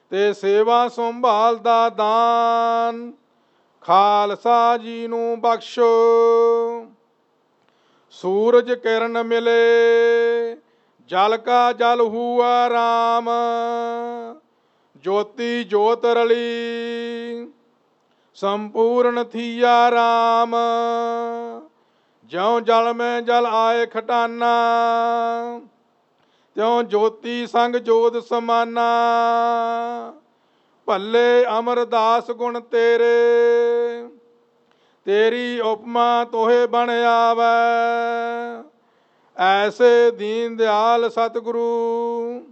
ਤੇ ਸੇਵਾ ਸੰਭਾਲ ਦਾ ਦਾਨ ਖਾਲਸਾ ਜੀ ਨੂੰ ਬਖਸ਼ੋ। ਸੂਰਜ ਕਿਰਨ ਮਿਲੇ ਜਲ ਕਾ ਜਲ ਹੁਆ ਰਾਮ, ਜੋਤੀ ਜੋਤ ਰਲੀ ਸੰਪੂਰਨ ਥੀਆ ਰਾਮ। ਜਿਉ ਜਲ ਮੈਂ ਜਲ ਆਏ ਖਟਾਨਾ, ਤਿਉ ਜੋਤੀ ਸੰਗ ਜੋਤ ਸਮਾਨਾ। ਭੱਲੇ ਅਮਰਦਾਸ ਗੁਣ ਤੇਰੇ, ਤੇਰੀ ਉਪਮਾ ਤੋਹੇ ਬਣ ਆਵੈ। ਐਸੇ ਦੀਨ ਦਿਆਲ ਸਤਿਗੁਰੂ